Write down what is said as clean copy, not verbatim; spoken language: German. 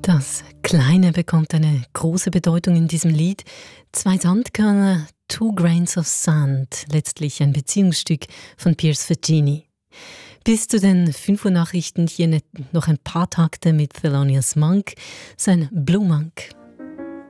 Das Kleine bekommt eine große Bedeutung in diesem Lied. Zwei Sandkörner, Two Grains of Sand, letztlich ein Beziehungsstück von Piers Faggini. Bis zu den 5 Uhr Nachrichten hier noch ein paar Takte mit Thelonious Monk, sein Blue Monk.